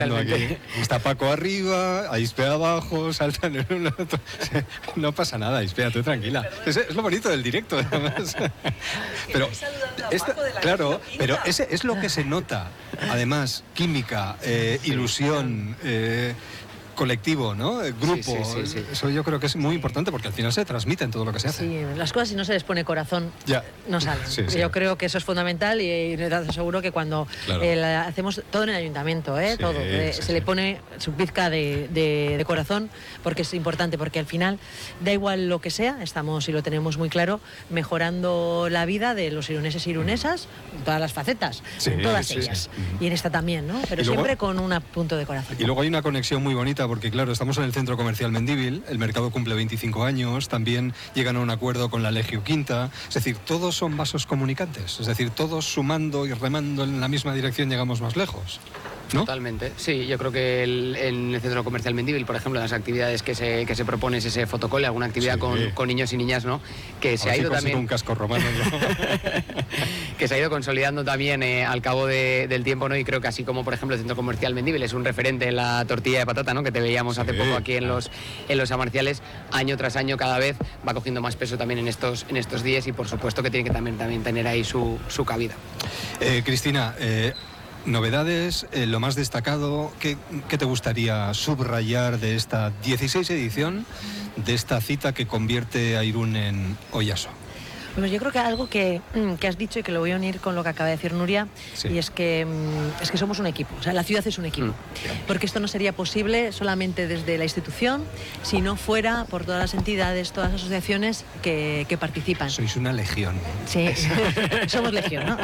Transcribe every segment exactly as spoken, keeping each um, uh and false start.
Aquí está Paco arriba, Aispea abajo, saltan en uno, otro. No pasa nada, Aispea, tú tranquila. Es, es lo bonito del directo, además. Pero, esta, claro, pero ese es lo que se nota. Además, química, eh, ilusión, eh, colectivo, ¿no? El grupo. Sí, sí, sí, sí. Eso yo creo que es muy importante porque al final se transmite en todo lo que se hace. Sí, las cosas si no se les pone corazón ya no salen. Sí, sí. Yo creo que eso es fundamental y, y te aseguro que cuando claro. eh, la, hacemos todo en el ayuntamiento, ¿eh? Sí, todo, eh, sí, se sí. le pone su pizca de, de, de corazón porque es importante, porque al final da igual lo que sea, estamos y lo tenemos muy claro, mejorando la vida de los iruneses y irunesas, en todas las facetas, sí, en todas sí, ellas. Sí. Y en esta también, ¿no? Pero luego, siempre con un punto de corazón. Y luego hay una conexión muy bonita porque, claro, estamos en el Centro Comercial Mendívil, el mercado cumple veinticinco años, también llegan a un acuerdo con la Legio Quinta, es decir, todos son vasos comunicantes, es decir, todos sumando y remando en la misma dirección llegamos más lejos, ¿no? Totalmente, sí, yo creo que el, en el Centro Comercial Mendívil, por ejemplo, las actividades que se, que se propone es ese fotocole, alguna actividad sí. con, con niños y niñas, ¿no? Que se ha ido también... un casco romano, ¿no? que se ha ido consolidando también eh, al cabo de, del tiempo, ¿no? Y creo que así como, por ejemplo, el Centro Comercial Mendívil es un referente en la tortilla de patata, ¿no? Que te veíamos sí. hace poco aquí en los, en los amarciales, año tras año cada vez va cogiendo más peso también en estos, en estos días y por supuesto que tiene que también, también tener ahí su, su cabida. Eh, Cristina, eh... novedades, eh, lo más destacado, ¿qué, ¿qué te gustaría subrayar de esta dieciséis edición, de esta cita que convierte a Irún en Oiartzu? Bueno, yo creo que algo que, que has dicho y que lo voy a unir con lo que acaba de decir Nuria, sí. y es que, es que somos un equipo, o sea, la ciudad es un equipo, mm. porque esto no sería posible solamente desde la institución, si no fuera por todas las entidades, todas las asociaciones que, que participan. Sois una legión. Sí, somos legión, ¿no?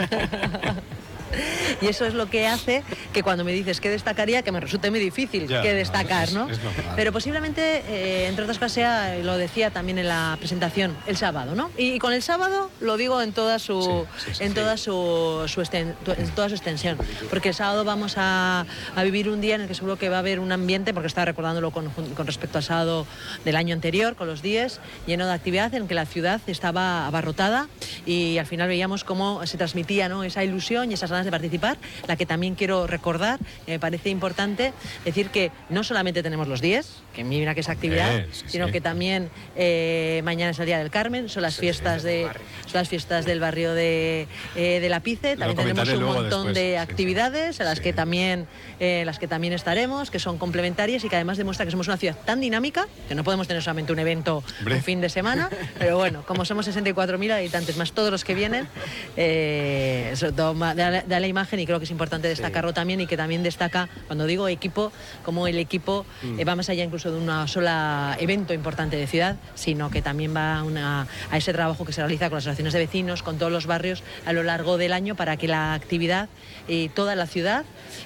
Y eso es lo que hace que cuando me dices qué destacaría, que me resulte muy difícil ya, que destacar, ¿no? Es, es Pero posiblemente, eh, entre otras cosas, sea, lo decía también en la presentación, el sábado, ¿no? Y, y con el sábado lo digo en toda su, sí, sí, sí, en toda sí. su, su esten, en toda su extensión, porque el sábado vamos a, a vivir un día en el que seguro que va a haber un ambiente, porque estaba recordándolo con, con respecto al sábado del año anterior, con los días, lleno de actividad, en que la ciudad estaba abarrotada y al final veíamos cómo se transmitía, ¿no? Esa ilusión y esas ganas de participar, la que también quiero recordar, eh, me parece importante decir que no solamente tenemos los días, que mira que es actividad, eh, sí, sino sí. que también eh, mañana es el Día del Carmen, son las sí, fiestas sí, de son las fiestas del barrio de, eh, de La Pice, también tenemos un montón después. de actividades sí, sí. a las sí. que también eh, las que también estaremos, que son complementarias y que además demuestra que somos una ciudad tan dinámica que no podemos tener solamente un evento Hombre. un fin de semana, pero bueno, como somos sesenta y cuatro mil habitantes más todos los que vienen, eh, eso toma, da, da la imagen y creo que es importante destacarlo sí. también y que también destaca, cuando digo equipo, como el equipo mm. eh, va más allá incluso de una sola evento importante de ciudad, sino que también va una, a ese trabajo que se realiza con las asociaciones de vecinos, con todos los barrios a lo largo del año para que la actividad y toda la ciudad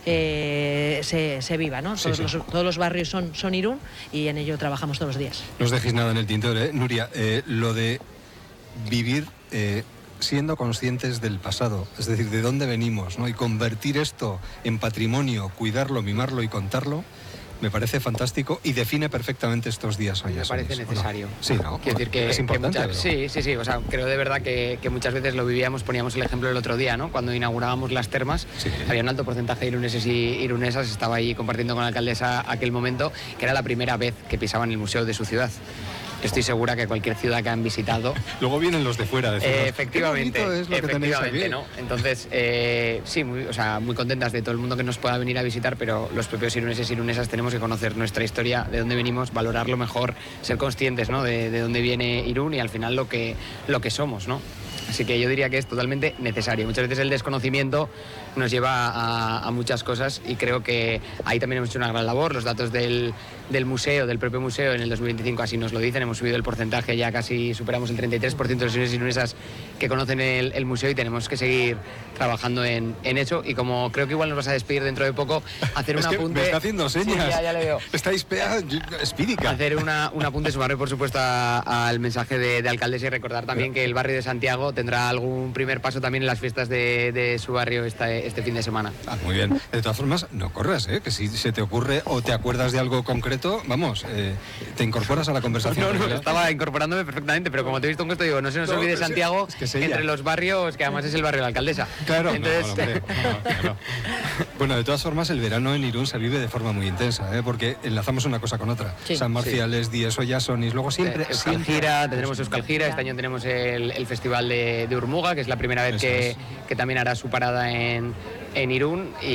eh, se, se viva, ¿no? Sí, todos, sí. Los, todos los barrios son, son Irún y en ello trabajamos todos los días. No os dejéis nada en el tintero, ¿eh? Nuria, eh, lo de vivir... Eh, siendo conscientes del pasado, es decir, de dónde venimos, ¿no? Y convertir esto en patrimonio, cuidarlo, mimarlo y contarlo, me parece fantástico y define perfectamente estos días hoy. Me parece necesario. ¿No? Sí, ¿no? Quiero decir que es importante. Que muchas, sí, sí, sí. O sea, creo de verdad que, que muchas veces lo vivíamos, poníamos el ejemplo el otro día, ¿no? Cuando inaugurábamos las termas, sí. había un alto porcentaje de iruneses y irunesas, estaba ahí compartiendo con la alcaldesa aquel momento, que era la primera vez que pisaban el museo de su ciudad. Estoy segura que cualquier ciudad que han visitado... Luego vienen los de fuera. Eh, efectivamente, es lo efectivamente, que ¿no? Entonces, eh, sí, muy, o sea, muy contentas de todo el mundo que nos pueda venir a visitar, pero los propios iruneses y irunesas tenemos que conocer nuestra historia, de dónde venimos, valorarlo mejor, ser conscientes, ¿no? de, de dónde viene Irún y al final lo que, lo que somos, ¿no? Así que yo diría que es totalmente necesario. Muchas veces el desconocimiento nos lleva a, a muchas cosas y creo que ahí también hemos hecho una gran labor. Los datos del, del museo, del propio museo, en el dos mil veinticinco así nos lo dicen. Hemos subido el porcentaje, ya casi superamos el treinta y tres por ciento de los iruneses y irunesas que conocen el, el museo y tenemos que seguir trabajando en, en eso. Y como creo que igual nos vas a despedir dentro de poco, hacer un es que apunte... me está haciendo señas. Sí, ya, ya le veo. Está espídica. Hacer una, un apunte, sumarme por supuesto al mensaje de, de alcaldesa y recordar también que el barrio de Santiago tendrá algún primer paso también en las fiestas de, de su barrio este, este fin de semana. Ah, muy bien. De todas formas, no corras, ¿eh? Que si se te ocurre o te acuerdas de algo concreto, vamos, eh, te incorporas a la conversación. No, no, estaba incorporándome perfectamente, pero como te he visto con esto, digo, no se nos no, olvide Santiago, es que entre los barrios, que además es el barrio de la alcaldesa. Claro, entonces... no, hombre, no, no. Bueno, de todas formas, el verano en Irún se vive de forma muy intensa, ¿eh? Porque enlazamos una cosa con otra. Sí, San Marciales, sí. Diez Oyasonis, luego siempre... Eh, Euskal Gira, tendremos Euskal Gira, este año tenemos el, el Festival de, de Urmuga, que es la primera vez que, que también hará su parada en... en Irún y,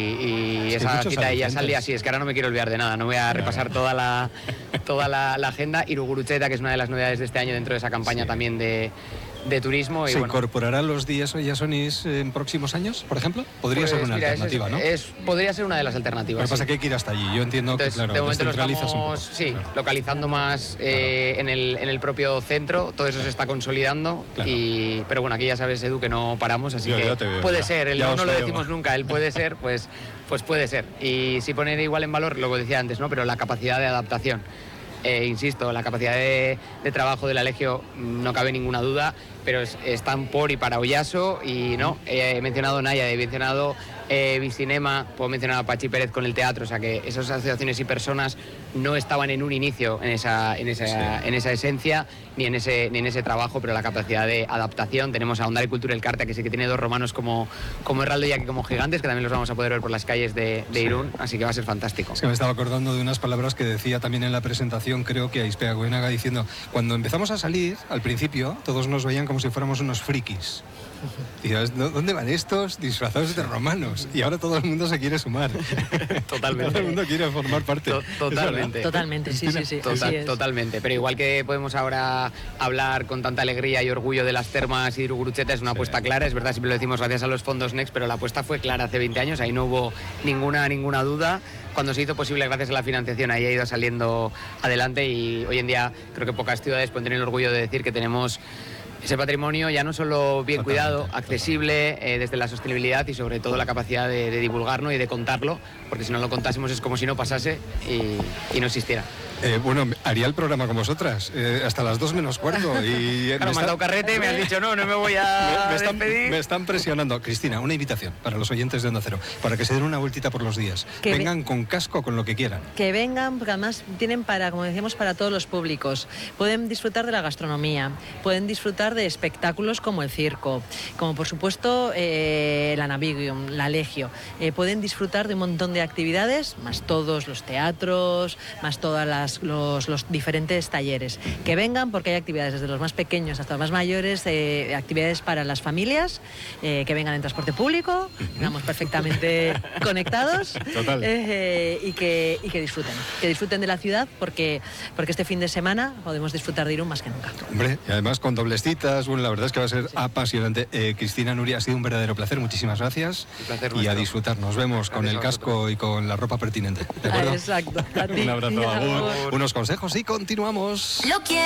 y es esa cita ya sale así, es que ahora no me quiero olvidar de nada, no voy a repasar toda la toda la, la agenda. Irugurucheta, que es una de las novedades de este año dentro de esa campaña sí. también de, de turismo. Y ¿Se bueno, incorporarán los días Oyasonis en próximos años, por ejemplo? Podría pues, ser una mira, alternativa, es, ¿no? Es, podría ser una de las alternativas. Lo que sí. pasa es que hay que ir hasta allí. Yo entiendo Entonces, que, claro, de momento lo estamos un poco, sí, claro. localizando más eh, en, el, en el propio centro, todo eso se está consolidando, claro. y, pero bueno, aquí ya sabes, Edu, que no paramos, así Yo, que veo, puede ya. ser, el ya no, no lo decimos nunca, el puede ser, pues, pues puede ser. Y si poner igual en valor, lo que decía antes, ¿no? Pero la capacidad de adaptación. Eh, insisto, la capacidad de, de trabajo del Alegio no cabe ninguna duda, pero es, están por y para Oyaso y no, eh, he mencionado Naya, he mencionado eh, Bicinema, puedo mencionar a Pachi Pérez con el teatro, o sea que esas asociaciones y personas no estaban en un inicio en esa, en esa, sí. en esa esencia ni en ese, ni en ese trabajo, pero la capacidad de adaptación. Tenemos a Ondare Cultura El Carta, que sí que tiene dos romanos como, como Herraldo y aquí como gigantes, que también los vamos a poder ver por las calles de, de Irún, sí. así que va a ser fantástico. Es que me estaba acordando de unas palabras que decía también en la presentación, creo que a Aizpea Goenaga, diciendo, cuando empezamos a salir, al principio, todos nos veían como si fuéramos unos frikis. Y dices, ¿dónde van estos disfrazados de romanos? Y ahora todo el mundo se quiere sumar. Totalmente. Todo el mundo quiere formar parte. To totalmente. Totalmente, sí, sí, sí. Total, totalmente. Pero igual que podemos ahora hablar con tanta alegría y orgullo de las termas y de Irugurucheta, es una apuesta sí. clara, es verdad, siempre lo decimos gracias a los fondos Next, pero la apuesta fue clara hace veinte años, ahí no hubo ninguna, ninguna duda. Cuando se hizo posible gracias a la financiación, ahí ha ido saliendo adelante y hoy en día creo que pocas ciudades pueden tener el orgullo de decir que tenemos ese patrimonio ya no solo bien cuidado, accesible, eh, desde la sostenibilidad y sobre todo la capacidad de, de divulgarlo y de contarlo, porque si no lo contásemos es como si no pasase y, y no existiera. Eh, bueno, haría el programa con vosotras, eh, hasta las dos menos cuarto. Y claro, me, me has dado carrete, me has dicho no, no me voy a me, me están, despedir. Me están presionando. Cristina, una invitación para los oyentes de Onda Cero, para que se den una vueltita por los días. Que vengan ve con casco, con lo que quieran. Que vengan, porque además tienen para, como decíamos, para todos los públicos. Pueden disfrutar de la gastronomía, pueden disfrutar de espectáculos como el circo, como por supuesto eh, la Navigium, la Legio. Eh, pueden disfrutar de un montón de actividades, más todos los teatros, más todas las Los, los diferentes talleres. Que vengan porque hay actividades desde los más pequeños hasta los más mayores, eh, actividades para las familias, eh, que vengan en transporte público, vengamos perfectamente conectados eh, y, que, y que disfruten, que disfruten de la ciudad porque, porque este fin de semana podemos disfrutar de Irún más que nunca. Hombre, y además con dobles citas, bueno, la verdad es que va a ser sí. apasionante. Eh, Cristina, Nuria, ha sido un verdadero placer, muchísimas gracias. Placer y a disfrutar, nos vemos con el casco y con la ropa pertinente. ¿De acuerdo? Ah, exacto. A ti. Un abrazo, agur. Unos consejos y continuamos.